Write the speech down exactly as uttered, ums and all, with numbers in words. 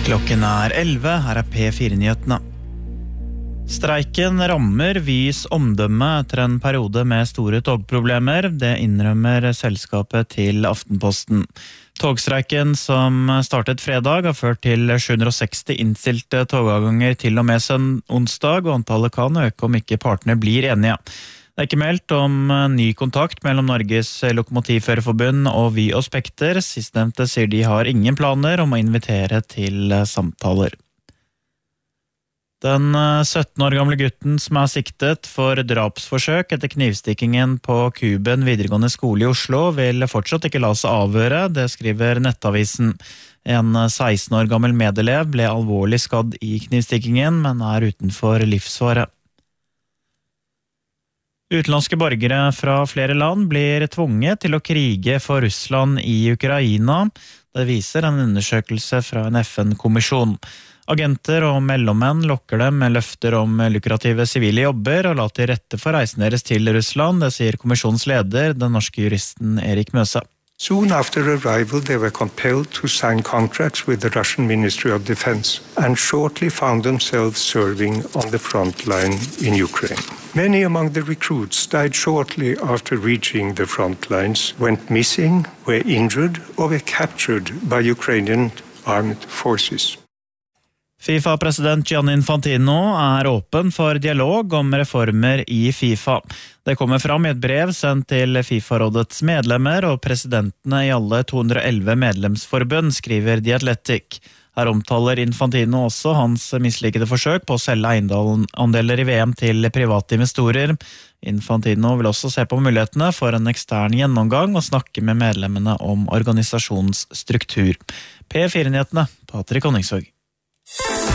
Klokken er elleve, her er P fire-nyhetene. Streiken rammer Vys omdømme etter en periode med store togproblemer. Det innrømmer selskapet til Aftenposten. Togstreiken som startet fredag har ført til sju hundre og seksti innstilte togavganger til og med onsdag, og antallet kan øke om ikke partene blir enige. Det er ikke meldt om ny kontakt mellom Norges Lokomotivførerforbund og Vy og Spekter. Sistnevnte sier de har ingen planer om å invitere til samtaler. Den sytten år gamle gutten som er siktet for drapsforsøk etter knivstikkingen på Kuben videregående skole i Oslo vil fortsatt ikke la seg avhøre, det skriver Nettavisen. En seksten år gammel medelev ble alvorlig skadd i knivstikkingen, men er utenfor livsfare. Utenlandske borgere fra flere land blir tvunget til å krige for Russland i Ukraina. Det viser en undersøkelse fra en F N-kommisjon. Agenter og mellommenn lokker dem med løfter om lukrative sivile jobber og la til rette for reisen deres til Russland, det sier kommisjonens leder, den norske juristen Erik Møse. Soon after arrival, they were compelled to sign contracts with the Russian Ministry of Defense and shortly found themselves serving on the front line in Ukraine. Many among the recruits died shortly after reaching the front lines, went missing, were injured, or were captured by Ukrainian armed forces. FIFA-president Gianni Infantino er åpen for dialog om reformer i FIFA. Det kommer fram i et brev sendt til FIFA-rådets medlemmer og presidentene i alle to hundre og elleve medlemsforbund, skriver The Athletic. Her omtaler Infantino også hans mislykkede forsøk på å selge eiendeler i V M til private investorer. Infantino vil også se på mulighetene for en ekstern gjennomgang og snakke med medlemmene om organisasjonens struktur. P fire-nyhetene, Patrik Honningsvåg.